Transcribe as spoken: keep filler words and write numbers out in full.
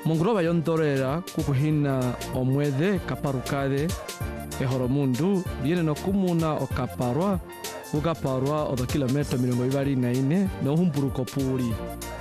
Munguroba yondorera kukuhina omwethe kaparukade ehoromundu viene no kumuna okaparwa ukaparwa odo kilometro mirongo ibari na ine no humpuruko puri